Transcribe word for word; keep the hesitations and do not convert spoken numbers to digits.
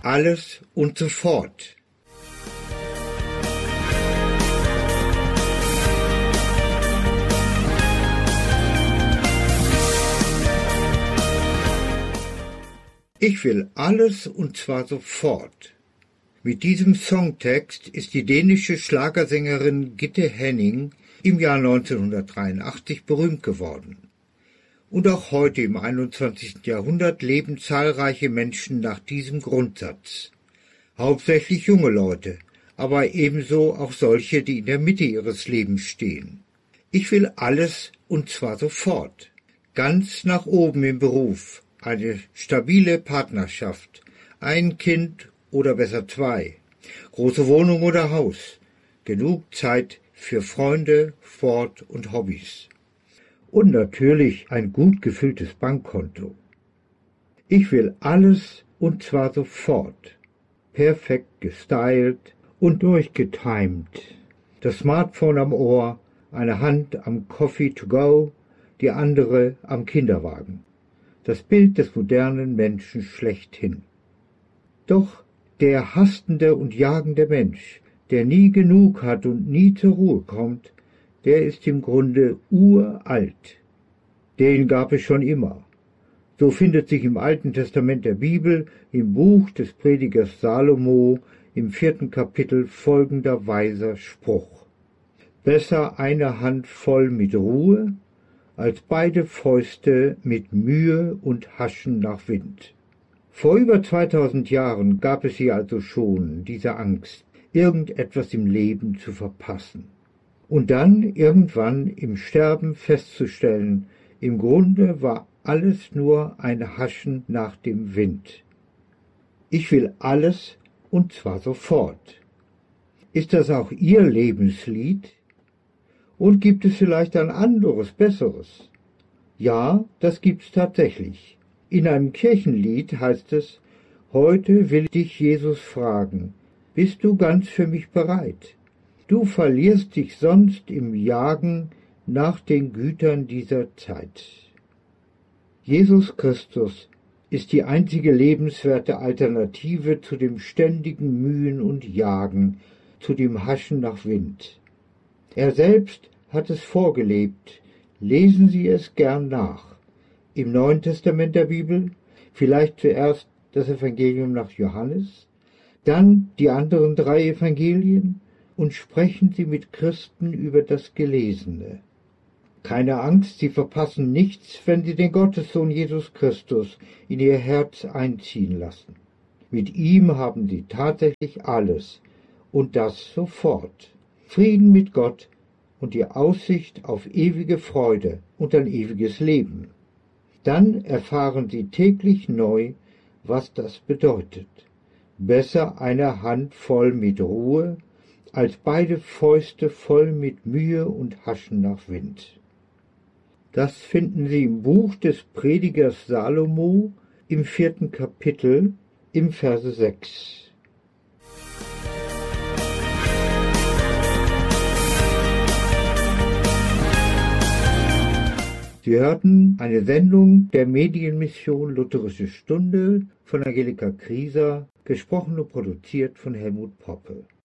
alles und sofort. Ich will alles und zwar sofort. Mit diesem Songtext ist die dänische Schlagersängerin Gitte Henning im Jahr neunzehnhundertdreiundachtzig berühmt geworden. Und auch heute im einundzwanzigsten Jahrhundert leben zahlreiche Menschen nach diesem Grundsatz. Hauptsächlich junge Leute, aber ebenso auch solche, die in der Mitte ihres Lebens stehen. Ich will alles und zwar sofort. Ganz nach oben im Beruf, eine stabile Partnerschaft, ein Kind oder besser zwei, große Wohnung oder Haus, genug Zeit für Freunde, Sport und Hobbys. Und natürlich ein gut gefülltes Bankkonto. Ich will alles und zwar sofort. Perfekt gestylt und durchgetimed. Das Smartphone am Ohr, eine Hand am Coffee to go, die andere am Kinderwagen. Das Bild des modernen Menschen schlechthin. Doch der hastende und jagende Mensch, der nie genug hat und nie zur Ruhe kommt, der ist im Grunde uralt. Den gab es schon immer. So findet sich im Alten Testament der Bibel, im Buch des Predigers Salomo, im vierten Kapitel folgender weiser Spruch. Besser eine Hand voll mit Ruhe, als beide Fäuste mit Mühe und Haschen nach Wind. Vor über zweitausend Jahren gab es hier also schon diese Angst, irgendetwas im Leben zu verpassen. Und dann irgendwann im Sterben festzustellen, im Grunde war alles nur ein Haschen nach dem Wind. Ich will alles und zwar sofort. Ist das auch Ihr Lebenslied? Und gibt es vielleicht ein anderes, besseres? Ja, das gibt's tatsächlich. In einem Kirchenlied heißt es, heute will dich Jesus fragen, bist du ganz für mich bereit? Du verlierst dich sonst im Jagen nach den Gütern dieser Zeit. Jesus Christus ist die einzige lebenswerte Alternative zu dem ständigen Mühen und Jagen, zu dem Haschen nach Wind. Er selbst hat es vorgelebt, lesen Sie es gern nach. Im Neuen Testament der Bibel, vielleicht zuerst das Evangelium nach Johannes, dann die anderen drei Evangelien, und sprechen Sie mit Christen über das Gelesene. Keine Angst, Sie verpassen nichts, wenn Sie den Gottessohn Jesus Christus in Ihr Herz einziehen lassen. Mit ihm haben Sie tatsächlich alles, und das sofort. Frieden mit Gott und die Aussicht auf ewige Freude und ein ewiges Leben. Dann erfahren Sie täglich neu, was das bedeutet. Besser eine Hand voll mit Ruhe, als beide Fäuste voll mit Mühe und Haschen nach Wind. Das finden Sie im Buch des Predigers Salomo im vierten Kapitel im Verse sechs. Sie hörten eine Sendung der Medienmission Lutherische Stunde von Angelika Krieser, gesprochen und produziert von Helmut Poppe.